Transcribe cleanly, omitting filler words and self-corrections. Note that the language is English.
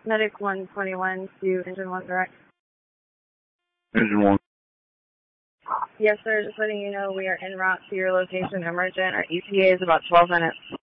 Medic 121 to Engine 1 direct. Engine 1. Yes, sir. Just letting you know we are en route to your location, emergent. Our ETA is about 12 minutes.